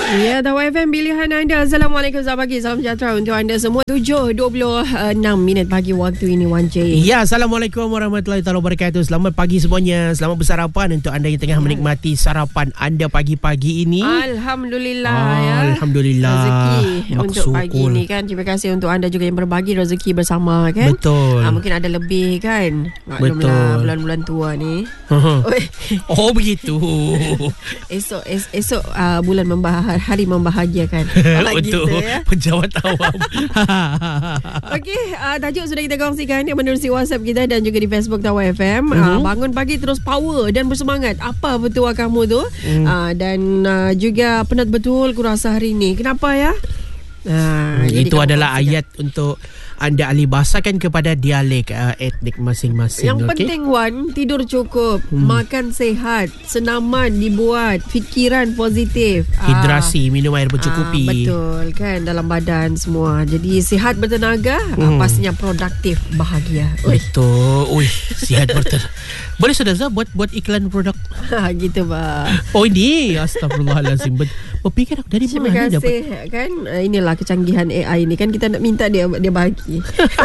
Ya, Tahu FM pilihan anda. Assalamualaikum, selamat pagi, salam sejahtera untuk anda semua. 7.26 pagi waktu ini, Wan J. Ya, Assalamualaikum warahmatullahi wabarakatuh. Selamat pagi semuanya. Selamat bersarapan untuk anda yang tengah menikmati sarapan anda pagi-pagi ini. Alhamdulillah ya. Alhamdulillah. Rezeki Mak untuk syukur. pagi ini kan. Terima kasih untuk anda juga yang berbagi rezeki bersama kan. Betul. Mungkin ada lebih kan. Maklumlah Betul. bulan-bulan tua ni. Oi. Oh begitu. Esok bulan hari membahagiakan. Untuk Gitu, ya. pejabat awam. Okey, tajuk sudah kita kongsikan menerusi WhatsApp kita dan juga di Facebook Tawa FM. Bangun pagi terus power dan bersemangat. Apa betul kamu tu? Dan juga penat betul kurasa hari ini. Kenapa ya? Itu adalah ayat untuk anda alih bahasakan kepada dialek etnik masing-masing. Yang penting Wan, tidur cukup, makan sehat, senaman dibuat, fikiran positif, hidrasi, minum air bercukupi. betul kan, dalam badan semua. Jadi sihat bertenaga, pastinya produktif, bahagia. Betul. Ui, sihat bertenaga. Boleh sudah Zah buat iklan produk. Gitu bah. Oh ini, astagfirullahalazim. Berfikir aku dari Terima mana kasih dapat. kan. Inilah kecanggihan AI ni kan, kita nak minta dia bagi.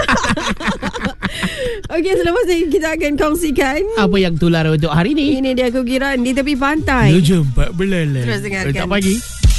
Okey, selepas ini kita akan kongsikan Apa yang tular untuk hari ini? ini dia kukiran di tepi pantai. Jumpa belalai. Terus dengarkan. Selamat pagi.